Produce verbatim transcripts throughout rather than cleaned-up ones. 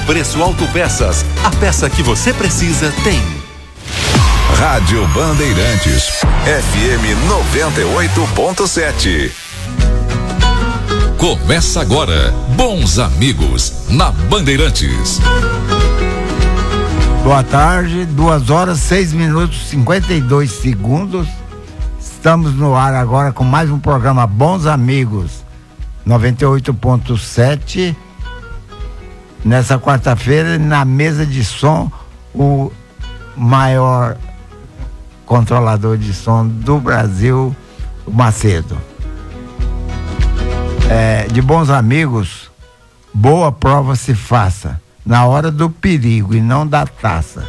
Preço Autopeças, a peça que você precisa tem. Rádio Bandeirantes, F M noventa e oito ponto sete. Começa agora, Bons Amigos, na Bandeirantes. Boa tarde, duas horas, seis minutos, cinquenta e dois segundos. Estamos no ar agora com mais um programa Bons Amigos, noventa e oito ponto sete. Nessa quarta-feira, na mesa de som, o maior controlador de som do Brasil, o Macedo. É, de Bons Amigos, boa prova se faça na hora do perigo e não da taça.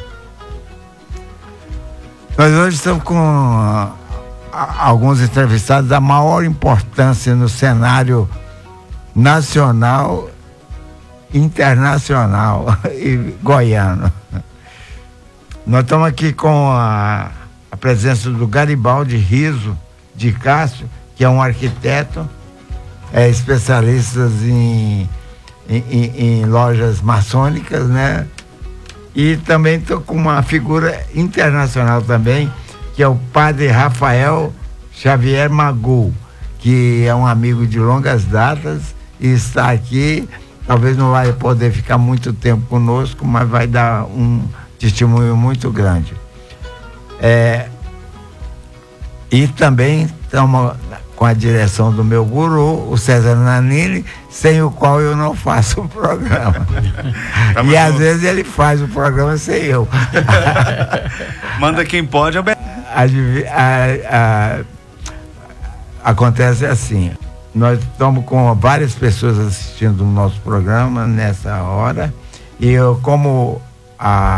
Nós hoje estamos com a, a, alguns entrevistados da maior importância no cenário nacional, internacional e goiano. Nós estamos aqui com a, a presença do Garibaldi Riso de Castro, que é um arquiteto, é especialista em, em, em, em lojas maçônicas, né? E também estou com uma figura internacional também, que é o padre Rafael Xavier Magu, que é um amigo de longas datas e está aqui. Talvez não vai poder ficar muito tempo conosco, mas vai dar um testemunho muito grande. É, e também estamos com a direção do meu guru, o César Nanini, sem o qual eu não faço o programa. Tá, e às vezes ele faz o programa sem eu. Manda quem pode, a, a, a, acontece assim, nós estamos com várias pessoas assistindo o nosso programa nessa hora, e eu, como a